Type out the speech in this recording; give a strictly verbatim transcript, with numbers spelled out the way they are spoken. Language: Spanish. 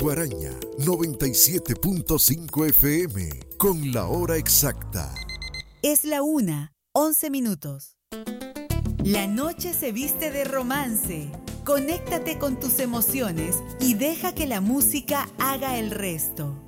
Guaraña noventa y siete punto cinco F M con la hora exacta. Es la una, once minutos. La noche se viste de romance. Conéctate con tus emociones y deja que la música haga el resto.